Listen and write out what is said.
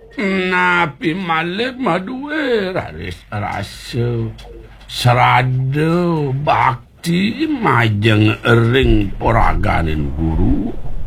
Napi malih maduwe rasa serada bakti majeng ring poraganing guru